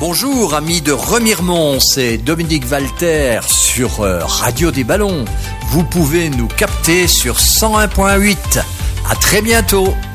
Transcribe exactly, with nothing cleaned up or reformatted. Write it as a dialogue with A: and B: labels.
A: Bonjour amis de Remiremont, c'est Dominique Walter sur euh, Radio des Ballons. Vous pouvez nous capter sur cent un point huit. À très bientôt.